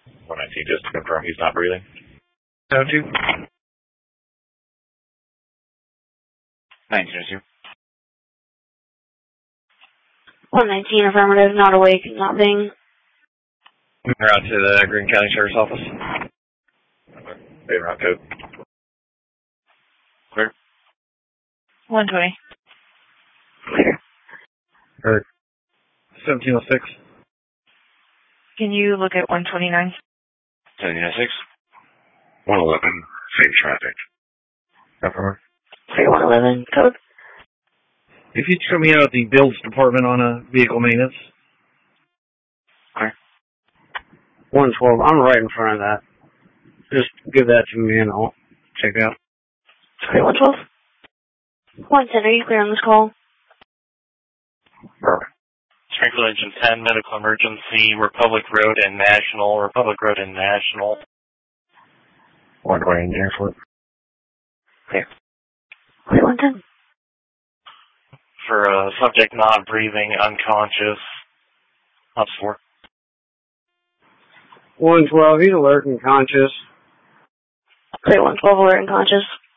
119, just to confirm he's not breathing. 72. 902. 119, affirmative, not awake, not being. We're out to the Greene County Sheriff's Office. Wait, route code. Clear. 120. Clear. Or 1706. Can you look at 129? 1706. 111, safe traffic. Affirmative. 3111, code. If you show me out at the builds department on a vehicle maintenance. Okay. 112, I'm right in front of that. Just give that to me and I'll check it out. Okay, 112. 110, are you clear on this call? Perfect. Springfield Engine 10, medical emergency, Republic Road and National. 120 engineer flip. Clear. Clear, 110. For subject not breathing, unconscious. Ops 4. 112, he's alert and conscious. Clear, 112, alert and conscious.